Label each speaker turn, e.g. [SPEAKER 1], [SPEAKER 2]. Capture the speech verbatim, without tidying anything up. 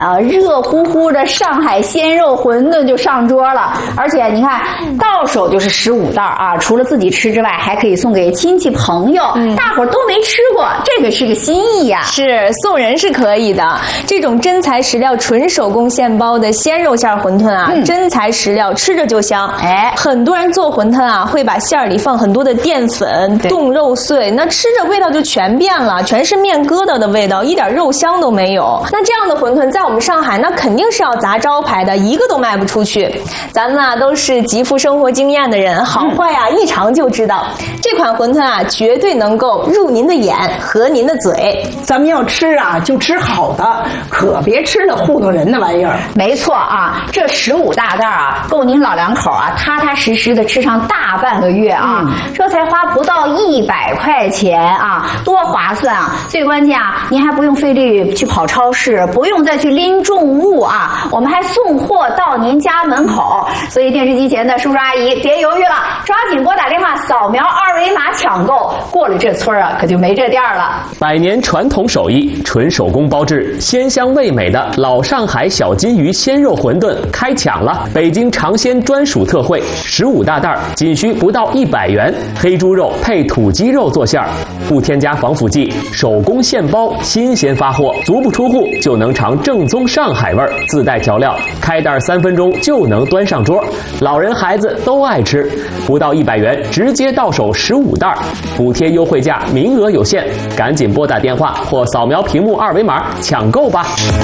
[SPEAKER 1] 啊，热乎乎的上海鲜肉馄饨就上桌了，而且你看到手就是十五袋啊，除了自己吃之外，还可以送给亲戚朋友，嗯、大伙儿都没吃过，这个是个心意呀、啊。
[SPEAKER 2] 是送人是可以的，这种真材实料、纯手工现包的鲜肉馅馄饨啊，嗯、真材实料，吃着就香。哎，很多人做馄饨啊，会把馅儿里放很多的淀粉、冻肉碎，那吃着味道就全变了，全是面疙瘩的味道，一点肉香都没有。那这样的馄饨在我们上海那肯定是要砸招牌的，一个都卖不出去。咱们啊都是极富生活经验的人，好坏啊、嗯、一尝就知道。这款馄饨啊绝对能够入您的眼，合您的嘴。
[SPEAKER 3] 咱们要吃啊就吃好的，可别吃那糊弄人的玩意儿。
[SPEAKER 1] 没错啊，这十五大袋啊够您老两口啊踏踏实实的吃上大半个月啊、嗯、这才花不到一百块钱啊，多划算啊。最关键啊，您还不用费力去跑超市，不用再去拎重物啊，我们还送货到您家门口。所以电视机前的叔叔阿姨别犹豫了，抓紧拨打电话扫描二维码抢购，过了这村啊可就没这店了。
[SPEAKER 4] 百年传统手艺，纯手工包制，鲜香味美的老上海小金鱼鲜肉馄饨开抢了！北京尝鲜专属特惠，十五大袋，仅需不到一百元，黑猪肉配土鸡肉做馅儿，不添加防腐剂，手工现包，新鲜发货，足不出户就能尝正宗上海味儿，自带调料，开袋三分钟就能端上桌，老人孩子都爱吃，不到一百元直接到手十五袋，补贴优惠价，名额有限，赶紧拨打电话或扫描屏幕二维码抢购吧。